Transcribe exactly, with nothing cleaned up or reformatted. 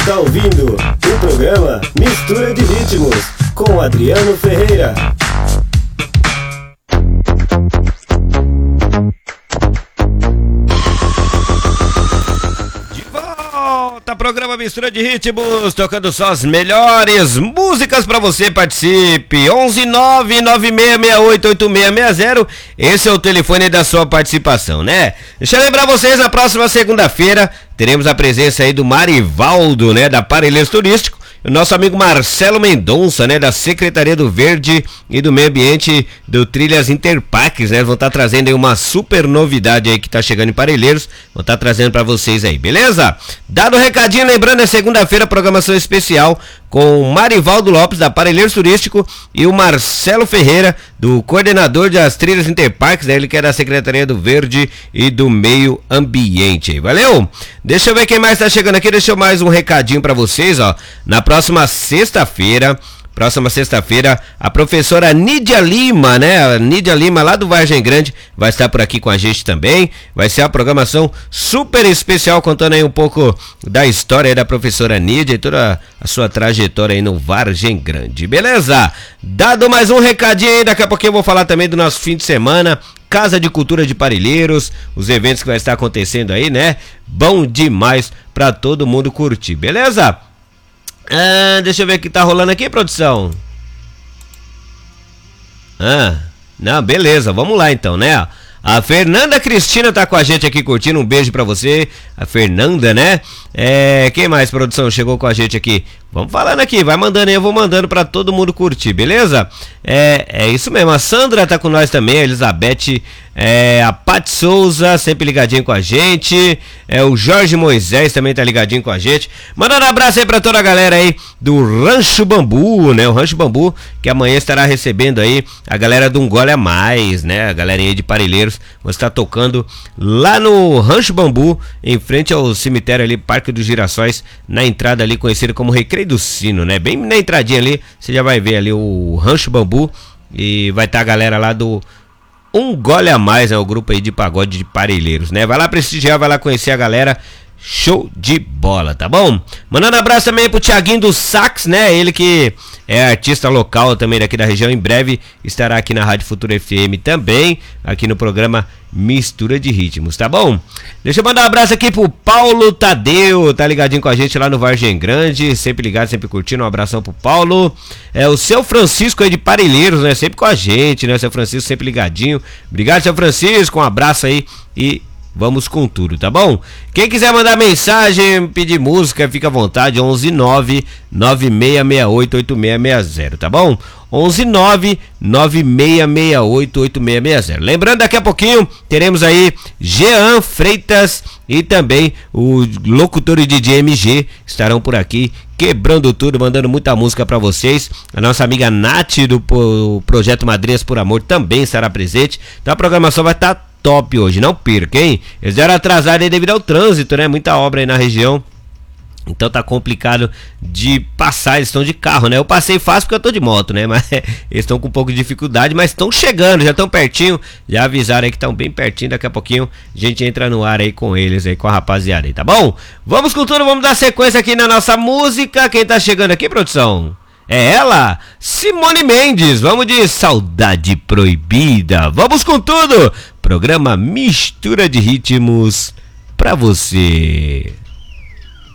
Tá ouvindo o programa Mistura de Ritmos com Adriano Ferreira. De volta, programa Mistura de Ritmos, tocando só as melhores músicas pra você. Participe, onze nove nove seis seis oito oito seis seis zero, esse é o telefone da sua participação, né? Deixa eu lembrar vocês, na próxima segunda-feira teremos a presença aí do Marivaldo, né, da Parelheiros Turístico, o nosso amigo Marcelo Mendonça, né, da Secretaria do Verde e do Meio Ambiente do Trilhas Interparques, né, vão estar trazendo aí uma super novidade aí que tá chegando em Parelheiros, vão estar trazendo pra vocês aí, beleza? Dado o recadinho, lembrando, é segunda-feira, programação especial com o Marivaldo Lopes, da Parelheiros Turístico, e o Marcelo Ferreira, do coordenador das Trilhas Interparques, né, ele que é da Secretaria do Verde e do Meio Ambiente, valeu? Deixa eu ver quem mais tá chegando aqui, deixa eu mais um recadinho pra vocês, ó, na próxima sexta-feira, próxima sexta-feira, a professora Nídia Lima, né, a Nídia Lima lá do Vargem Grande, vai estar por aqui com a gente também, vai ser uma programação super especial, contando aí um pouco da história aí da professora Nídia e toda a sua trajetória aí no Vargem Grande, beleza? Dado mais um recadinho aí, daqui a pouquinho eu vou falar também do nosso fim de semana, Casa de Cultura de Parelheiros, os eventos que vai estar acontecendo aí, né, bom demais pra todo mundo curtir, beleza? Ah, deixa eu ver o que tá rolando aqui, produção. Ah, não, beleza, vamos lá então, né? A Fernanda Cristina tá com a gente aqui curtindo, um beijo pra você, a Fernanda, né? É, quem mais, produção, chegou com a gente aqui? Vamos falando aqui, vai mandando aí, eu vou mandando pra todo mundo curtir, beleza? É, é isso mesmo, a Sandra tá com nós também, a Elizabeth, é, a Paty Souza, sempre ligadinho com a gente, é, o Jorge Moisés também tá ligadinho com a gente, mandando um abraço aí pra toda a galera aí do Rancho Bambu, né, o Rancho Bambu, que amanhã estará recebendo aí a galera do Um Gole a Mais, né, a galerinha aí de Parelheiros, vão estar tocando lá no Rancho Bambu, em frente ao cemitério ali, Parque dos Girassóis, na entrada ali, conhecido como Recreio do Sino, né, bem na entradinha ali, você já vai ver ali o Rancho Bambu, e vai estar a galera lá do Um Gole a Mais, é o grupo aí de pagode de Parelheiros, né? Vai lá prestigiar, vai lá conhecer a galera. Show de bola, tá bom? Mandando abraço também pro Thiaguinho do Sax, né? Ele que é artista local também daqui da região. Em breve estará aqui na Rádio Futura F M também, aqui no programa Mistura de Ritmos, tá bom? Deixa eu mandar um abraço aqui pro Paulo Tadeu, tá ligadinho com a gente lá no Vargem Grande, sempre ligado, sempre curtindo, um abração pro Paulo. É o seu Francisco aí de Parelheiros, né? Sempre com a gente, né? Seu Francisco sempre ligadinho. Obrigado, seu Francisco, um abraço aí e vamos com tudo, tá bom? Quem quiser mandar mensagem, pedir música, fica à vontade, onze nove nove seis seis oito oito seis seis zero, tá bom? onze nove nove seis seis oito oito seis seis zero. Lembrando, daqui a pouquinho teremos aí Jean Freitas e também o locutor e D J M G estarão por aqui quebrando tudo, mandando muita música pra vocês. A nossa amiga Nath do Projeto Madrinhas por Amor também estará presente. Então a programação vai estar top hoje, não perca, hein? Eles deram atrasado aí devido ao trânsito, né? Muita obra aí na região, então tá complicado de passar, eles estão de carro, né? Eu passei fácil porque eu tô de moto, né? Mas eles estão com um pouco de dificuldade, mas estão chegando, já estão pertinho, já avisaram aí que estão bem pertinho, daqui a pouquinho a gente entra no ar aí com eles, aí com a rapaziada aí, tá bom? Vamos com tudo, vamos dar sequência aqui na nossa música. Quem tá chegando aqui, produção? É ela, Simone Mendes, vamos de Saudade Proibida, vamos com tudo, programa Mistura de Ritmos pra você.